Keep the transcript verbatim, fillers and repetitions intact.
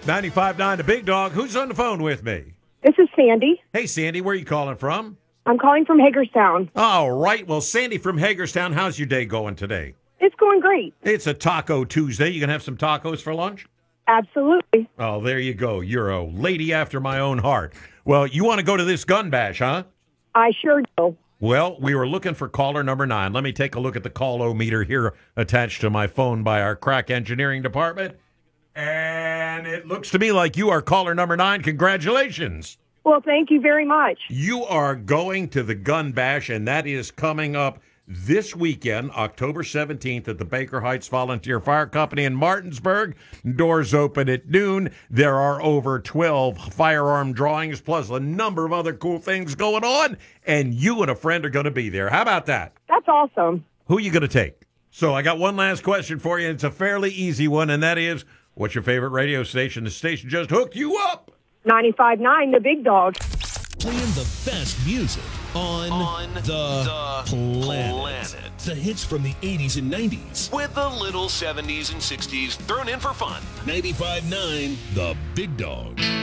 ninety-five point nine The Big Dog. Who's on the phone with me? This is Sandy. Hey, Sandy, where are you calling from? I'm calling from Hagerstown. All right. Well, Sandy from Hagerstown, how's your day going today? It's going great. It's a Taco Tuesday. You going to have some tacos for lunch? Absolutely. Oh, there you go. You're a lady after my own heart. Well, you want to go to this gun bash, huh? I sure do. Well, we were looking for caller number nine. Let me take a look at the call-o-meter here attached to my phone by our crack engineering department. And it looks to me like you are caller number nine. Congratulations. Well, thank you very much. You are going to the gun bash, and that is coming up this weekend, October seventeenth, at the Baker Heights Volunteer Fire Company in Martinsburg. Doors open at noon. There are over twelve firearm drawings, plus a number of other cool things going on, and you and a friend are going to be there. How about that? That's awesome. Who are you going to take? So I got one last question for you. It's a fairly easy one, and that is, what's your favorite radio station? The station just hooked you up. ninety-five point nine The Big Dog. Playing the best music on, on the, the planet. planet. The hits from the eighties and nineties. With a little seventies and sixties thrown in for fun. ninety-five point nine The Big Dog.